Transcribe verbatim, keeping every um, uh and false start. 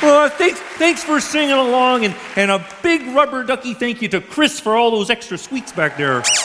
Well, thanks, thanks for singing along, and, and a big rubber ducky thank you to Chris for all those extra sweets back there.